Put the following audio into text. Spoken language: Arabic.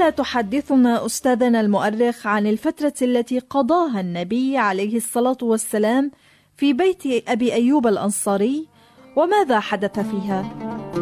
زال تحدثنا أستاذنا المؤرخ عن الفترة التي قضاها النبي عليه الصلاة والسلام في بيت أبي أيوب الأنصاري، وماذا حدث فيها؟